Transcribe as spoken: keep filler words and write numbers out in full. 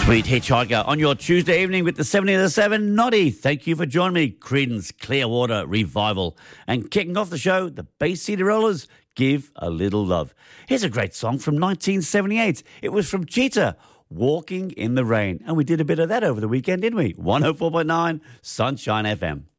Sweet Hitchhiker on your Tuesday evening with the seventy to seven. Noddy, thank you for joining me. Creedence Clearwater Revival. And kicking off the show, the Bay City Rollers, Give a Little Love. Here's a great song from nineteen seventy-eight. It was from Cheetah, Walking in the Rain. And we did a bit of that over the weekend, didn't we? one oh four point nine Sunshine F M.